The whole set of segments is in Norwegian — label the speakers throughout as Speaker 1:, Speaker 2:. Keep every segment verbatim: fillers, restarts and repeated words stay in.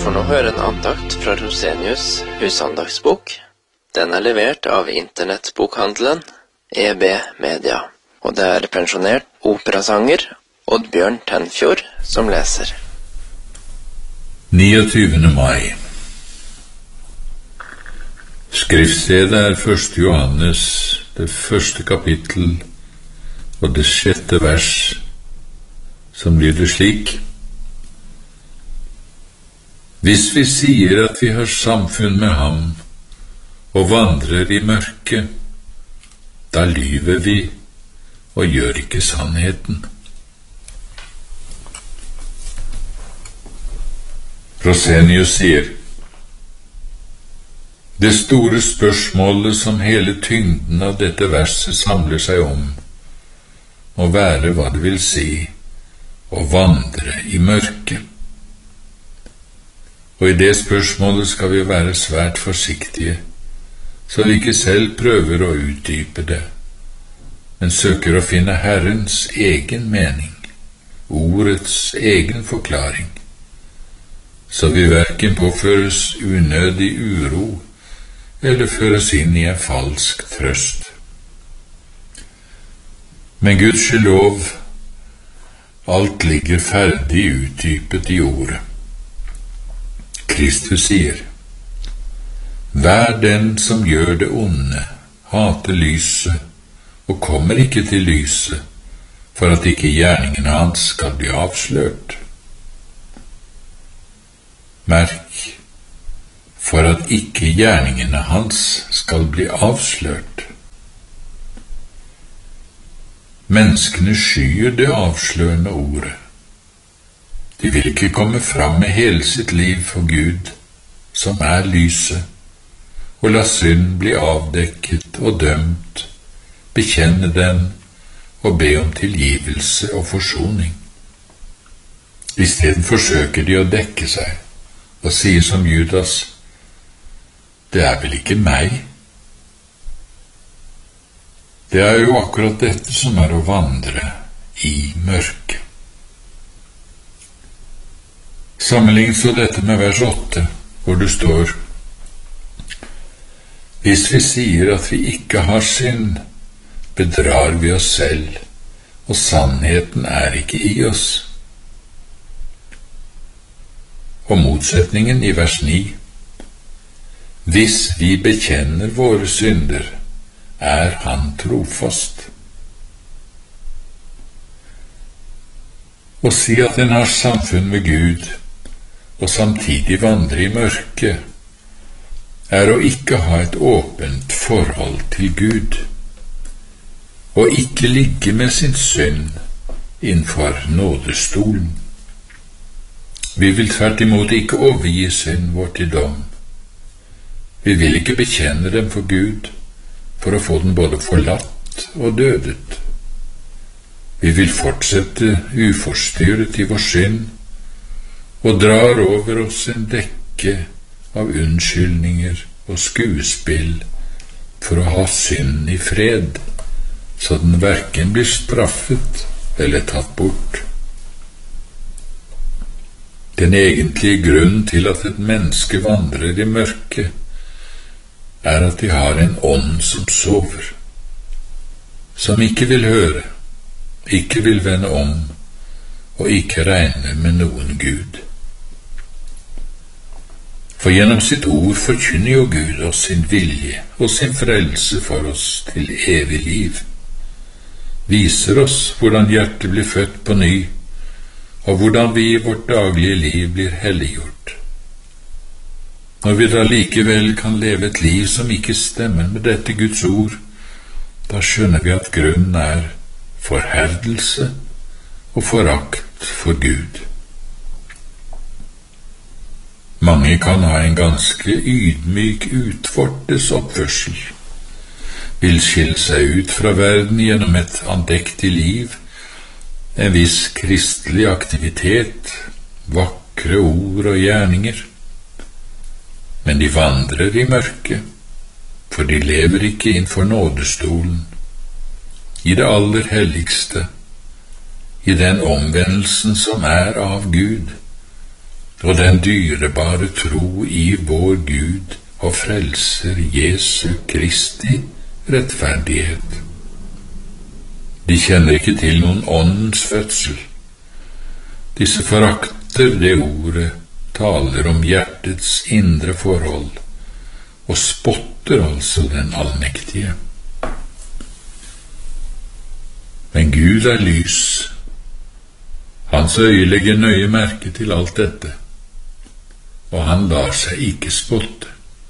Speaker 1: får nå høre en andakt fra Rosenius husandaktsbok. Den er levert av internettbokhandelen E B Media, og det er pensjonert operasanger Oddbjørn Tenfjord som leser.
Speaker 2: niogtyvende mai. Skriftstedet er første Johannes, det første kapittel og det sjette vers, som lyder slik: Hvis vi sier at vi har samfunn med ham og vandrer i mørket, da lyver vi og gjør ikke sannheten. Rosenius sier: Det store spørsmålet som hele tyngden av dette verset samler seg om, må være hva det vil si å vandre i mørket. Og i det spørsmålet skal vi være svært forsiktige, så vi ikke selv prøver å utdype det, men søker å finne Herrens egen mening, ordets egen forklaring, så vi hverken påføres unødig uro eller føres inn i en falsk trøst. Men Guds lov, alt ligger ferdig utdypet i ordet. Kristus sier: Vær den som gjør det onde, hater lyset og kommer ikke til lyset, for at ikke gjerningene hans skal bli avslørt. Merk, for at ikke gjerningene hans skal bli avslørt. Menneskene skyer det avslørende ordet. De vil ikke komme fram med hele sitt liv for Gud, som er lyset, og la synd bli avdekket og dømt, bekjenne den og be om tilgivelse og forsoning. I stedet forsøker de å dekke seg og sier som Judas: Det er vel ikke meg? Det er jo akkurat dette som er å vandre i mørket. Sammenlign så dette med vers åtte, hvor det står: Hvis vi sier at vi ikke har synd, bedrar vi oss selv, og sannheten er ikke i oss. Og motsetningen i vers ni: Hvis vi bekjenner våre synder, er han trofast. Å si at en har samfunn med Gud, og samtidig vandre i mørket, er å ikke ha et åpent forhold til Gud, og ikke ligge med sin synd innenfor nådestolen. Vi vil tvert imot ikke overgi synd vår til dom. Vi vil ikke bekjenne dem for Gud, for å få den både forlatt og dødet. Vi vil fortsette uforstyrret i vår synd, og drar over oss en dekke av unnskyldninger og skuespill for å ha synd i fred, så den hverken blir straffet eller tatt bort. Den egentlige grunnen til at et menneske vandrer i mørket, er at de har en ånd som sover, som ikke vil høre, ikke vil vende om, og ikke regner med noen Gud. For gjennom sitt ord forkynner jo Gud oss sin vilje og sin frelse for oss til evig liv, viser oss hvordan hjertet blir født på ny, og hvordan vi i vårt daglige liv blir helliggjort. Når vi da likevel kan leve et liv som ikke stemmer med dette Guds ord, da skjønner vi at grunnen er forherdelse og forakt for Gud. Mange kan ha en ganske ydmyk utvortes oppførsel, vil skille seg ut fra verden gjennom et andektig liv, en viss kristelig aktivitet, vakre ord og gjerninger. Men de vandrer i mørket, for de lever ikke innenfor nådestolen, i det aller helligste, i den omvendelsen som er av Gud, og den dyrebare tro i vår Gud og frelser Jesu Kristi rettferdighet. De kjenner ikke til noen åndens fødsel. Disse forakter det ordet taler om hjertets indre forhold, og spotter altså den allmektige. Men Gud er lys. Hans øye legger nøye merke til alt dette, og han lar seg ikke spotte.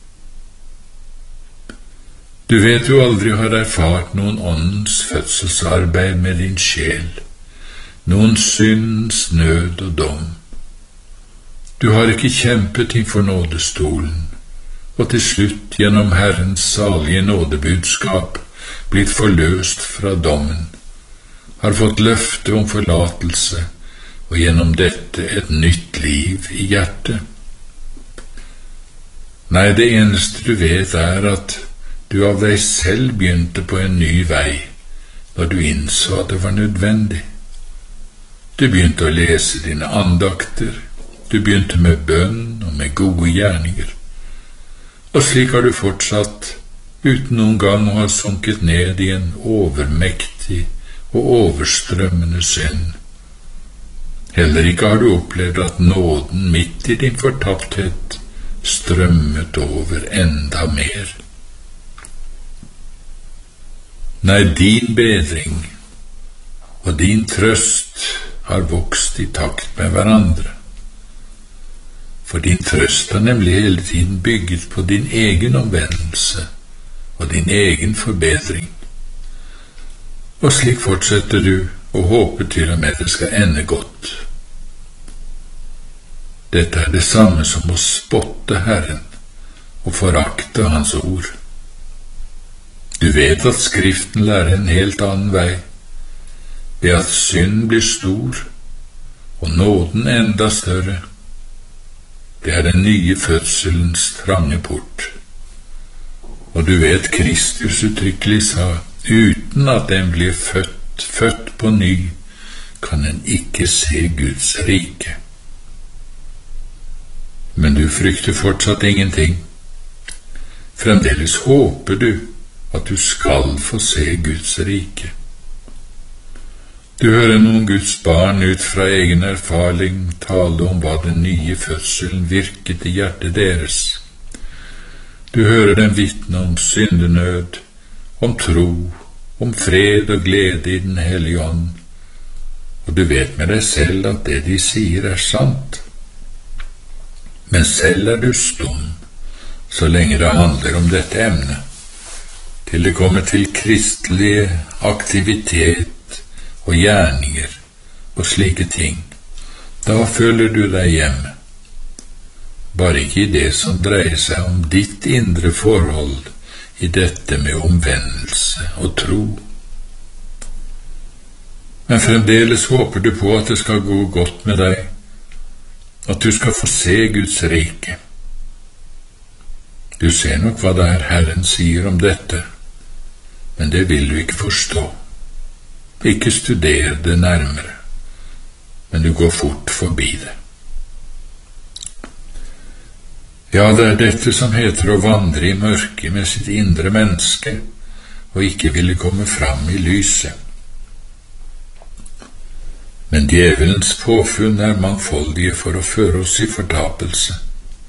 Speaker 2: Du vet du aldri har erfart noen åndens fødselsarbeid med din sjel, noen syndens nød og dom. Du har ikke kjempet innfor nådestolen, og til slutt gjennom Herrens salige nådebudskap blitt forløst fra dommen, har fått løfte om forlatelse, og gjennom dette et nytt liv i hjertet. Nei, det eneste du vet er at du av deg selv begynte på en ny vei, når du innså at det var nødvendig. Du begynte å lese dine andakter, du begynte med bønn og med gode gjerninger, og slik har du fortsatt, uten noen gang å ha sunket ned i en overmektig og overstrømmende synd. Heller ikke har du opplevd at nåden midt i din fortapthet strømmet over enda mer. Nei, din bedring og din trøst har vokst i takt med hverandre. For din trøst har nemlig hele tiden bygget på din egen omvendelse og din egen forbedring. Og slik fortsetter du og håper til og med det skal ende godt. Dette er det samme som å spotte Herren og forakte Hans ord. Du vet at Skriften lærer en helt annen vei, ved at synd blir stor og nåden enda større. Det er den nye fødselens trange port. Og du vet Kristus uttrykkelig sa, uten at en blir født, født på ny, kan en ikke se Guds rike. Men du frykter fortsatt ingenting. Fremdeles håper du at du skal få se Guds rike. Du hører noen Guds barn ut fra egen erfaring tale om hva den nye fødselen virket i hjertet deres. Du hører dem vitne om syndenød, om tro, om fred og glede i den hellige ånd, og du vet med deg selv at det de sier er sant. Men selv er du stum, så lenge det handler om dette emnet, til det kommer til kristelig aktivitet og gjerninger og slike ting. Da føler du deg hjemme. Bare ikke i det som dreier seg om ditt indre forhold i dette med omvendelse og tro. Men fremdeles håper du på at det skal gå godt med deg, at du skal få se Guds rike. Du ser nok hva det er Herren sier om dette, men det vil du ikke forstå. Ikke studere det nærmere, men du går fort forbi det. Ja, det er dette som heter å vandre i mørket med sitt indre menneske, og ikke ville komme fram i lyset. Men djevelens påfunn er mangfoldige for å føre oss i fortapelse.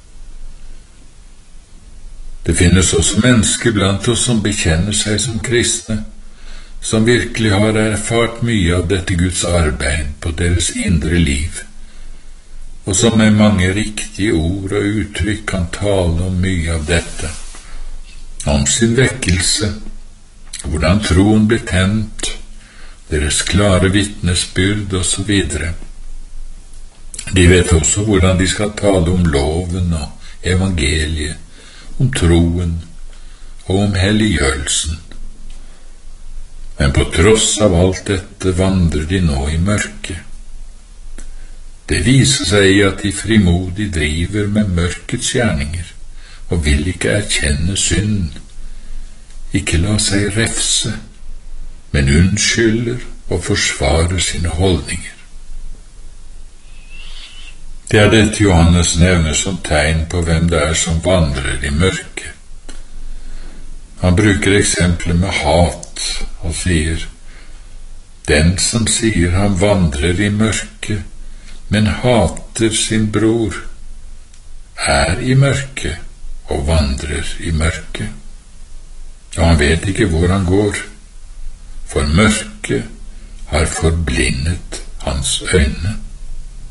Speaker 2: Det finnes også mennesker blant oss som bekjenner seg som kristne, som virkelig har erfart mye av dette Guds arbeid på deres indre liv, og som med mange riktige ord og uttrykk kan tale om mye av dette, om sin vekkelse, hvordan troen blir tent, deres klare vitnesbyrd og så videre. De vet også hvordan de skal tale om loven og evangeliet, om troen og om helliggjørelsen. Men på tross av alt dette vandrer de nå i mørket. Det viser seg i at de frimodig driver med mørkets gjerninger og vil ikke erkjenne synd, ikke la seg refse, men unnskylder og forsvarer sine holdninger. Det er dette Johannes nevner som tegn på hvem det er som vandrer i mørket. Han bruker eksempler med hat og sier: den som sier han vandrer i mørket, men hater sin bror, er i mørket og vandrer i mørket. Og han vet ikke hvor han går, for mørket har forblindet hans øyne.